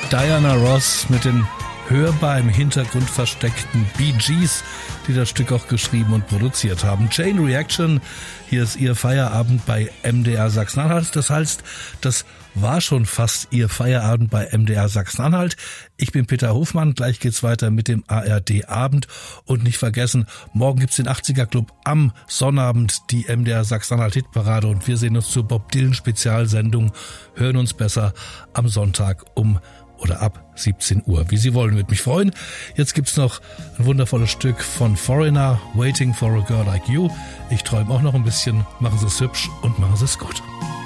Diana Ross mit den hörbar im Hintergrund versteckten Bee Gees, die das Stück auch geschrieben und produziert haben. Chain Reaction, hier ist Ihr Feierabend bei MDR Sachsen-Anhalt. Das heißt, das war schon fast Ihr Feierabend bei MDR Sachsen-Anhalt. Ich bin Peter Hofmann, gleich geht's weiter mit dem ARD Abend. Und nicht vergessen, morgen gibt's den 80er Club, am Sonnabend die MDR Sachsen-Anhalt Hitparade und wir sehen uns zur Bob Dylan Spezialsendung, hören uns besser am Sonntag oder ab 17 Uhr, wie Sie wollen. Würde mich freuen. Jetzt gibt's noch ein wundervolles Stück von Foreigner, Waiting for a Girl Like You. Ich träume auch noch ein bisschen. Machen Sie es hübsch und machen Sie es gut.